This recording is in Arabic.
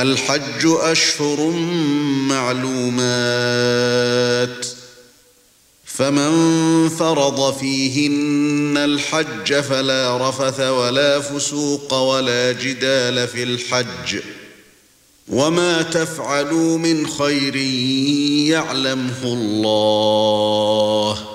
الحج أشهر معلومات، فمن فرض فيهن الحج فلا رفث ولا فسوق ولا جدال في الحج، وما تفعلوا من خير يعلمه الله،